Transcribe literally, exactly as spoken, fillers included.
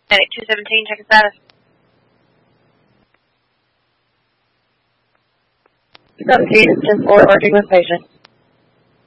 Medic two seventeen, check the status. seventeen is ten four, working with patient.